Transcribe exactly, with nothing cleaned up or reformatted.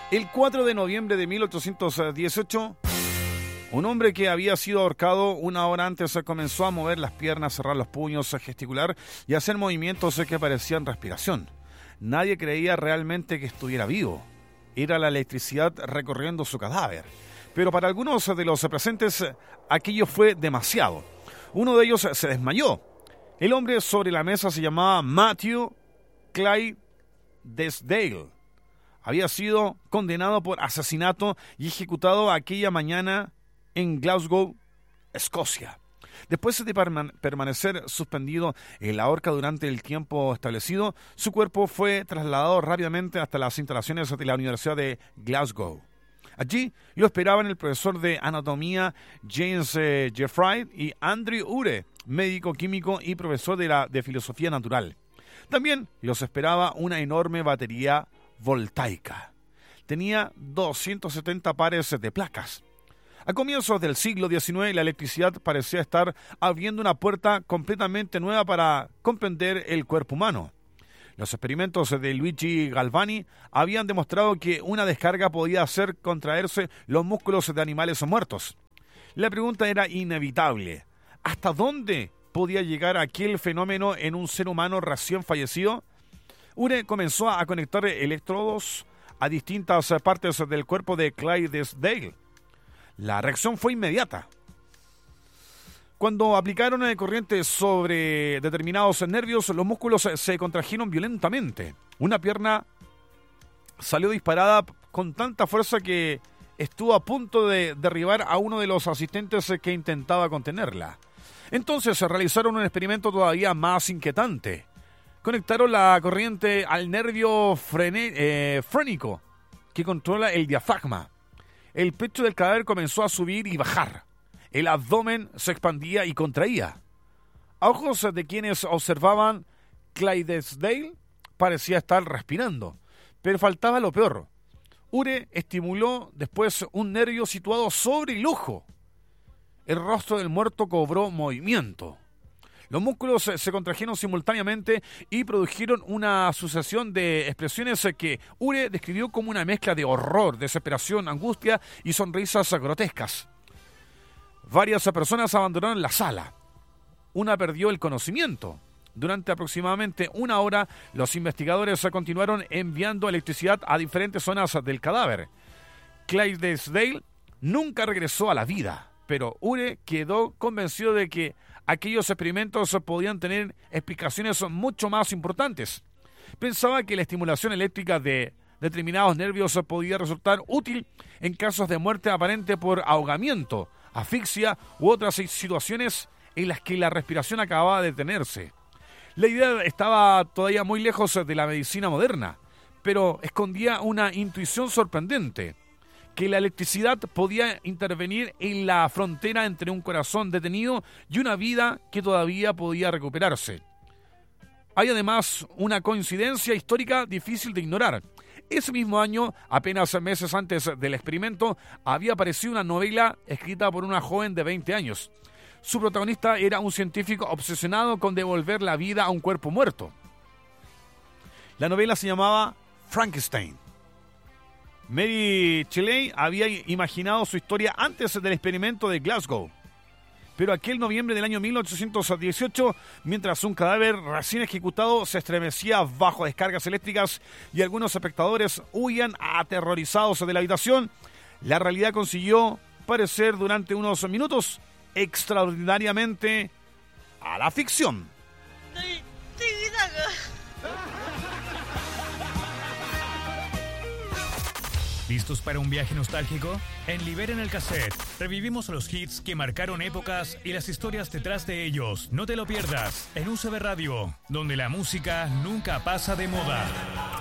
El cuatro de noviembre de mil ochocientos dieciocho, un hombre que había sido ahorcado una hora antes comenzó a mover las piernas, cerrar los puños, gesticular y hacer movimientos que parecían respiración. Nadie creía realmente que estuviera vivo. Era la electricidad recorriendo su cadáver. Pero para algunos de los presentes, aquello fue demasiado. Uno de ellos se desmayó. El hombre sobre la mesa se llamaba Matthew Clydesdale. Había sido condenado por asesinato y ejecutado aquella mañana en Glasgow, Escocia. Después de perman- permanecer suspendido en la horca durante el tiempo establecido, su cuerpo fue trasladado rápidamente hasta las instalaciones de la Universidad de Glasgow. Allí lo esperaban el profesor de anatomía James eh, Jeffrey y Andrew Ure, médico químico y profesor de, la, de filosofía natural. También los esperaba una enorme batería voltaica. Tenía doscientos setenta pares de placas. A comienzos del siglo diecinueve, la electricidad parecía estar abriendo una puerta completamente nueva para comprender el cuerpo humano. Los experimentos de Luigi Galvani habían demostrado que una descarga podía hacer contraerse los músculos de animales muertos. La pregunta era inevitable. ¿Hasta dónde podía llegar aquel fenómeno en un ser humano recién fallecido? Ure comenzó a conectar electrodos a distintas partes del cuerpo de Clydesdale. La reacción fue inmediata. Cuando aplicaron corriente sobre determinados nervios, los músculos se contrajeron violentamente. Una pierna salió disparada con tanta fuerza que estuvo a punto de derribar a uno de los asistentes que intentaba contenerla. Entonces se realizaron un experimento todavía más inquietante. Conectaron la corriente al nervio frene, eh, frénico que controla el diafragma. El pecho del cadáver comenzó a subir y bajar. El abdomen se expandía y contraía. A ojos de quienes observaban, Clydesdale parecía estar respirando, pero faltaba lo peor. Ure estimuló después un nervio situado sobre el ojo. El rostro del muerto cobró movimiento. Los músculos se contrajeron simultáneamente y produjeron una sucesión de expresiones que Ure describió como una mezcla de horror, desesperación, angustia y sonrisas grotescas. Varias personas abandonaron la sala. Una perdió el conocimiento. Durante aproximadamente una hora, los investigadores continuaron enviando electricidad a diferentes zonas del cadáver. Clydesdale nunca regresó a la vida, pero Ure quedó convencido de que aquellos experimentos podían tener explicaciones mucho más importantes. Pensaba que la estimulación eléctrica de determinados nervios podía resultar útil en casos de muerte aparente por ahogamiento, asfixia u otras situaciones en las que la respiración acababa de detenerse. La idea estaba todavía muy lejos de la medicina moderna, pero escondía una intuición sorprendente, que la electricidad podía intervenir en la frontera entre un corazón detenido y una vida que todavía podía recuperarse. Hay además una coincidencia histórica difícil de ignorar. Ese mismo año, apenas meses antes del experimento, había aparecido una novela escrita por una joven de veinte años. Su protagonista era un científico obsesionado con devolver la vida a un cuerpo muerto. La novela se llamaba Frankenstein. Mary Shelley había imaginado su historia antes del experimento de Glasgow. Pero aquel noviembre del año mil ochocientos dieciocho, mientras un cadáver recién ejecutado se estremecía bajo descargas eléctricas y algunos espectadores huían aterrorizados de la habitación, la realidad consiguió parecer durante unos minutos extraordinariamente a la ficción. ¿Listos para un viaje nostálgico? En Liberen el Cassette revivimos los hits que marcaron épocas y las historias detrás de ellos. No te lo pierdas en U C B Radio, donde la música nunca pasa de moda.